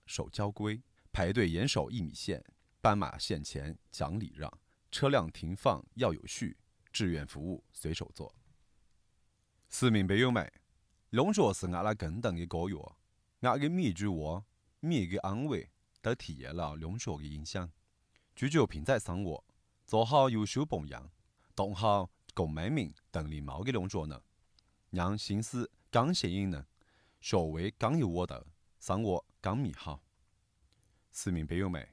守交规，排队严守1米线，斑马线前讲礼让，车辆停放要有序，志愿服务随手做。市民朋友们，农学是阿拉更等的教育，阿个每一句话、每一个安慰，都体现了农学的影响。追求品质生活，做好优秀榜样，当好公文明、懂礼貌的农作人，让心思更吸引人，社会更有活头，生活更美好。市民朋友们，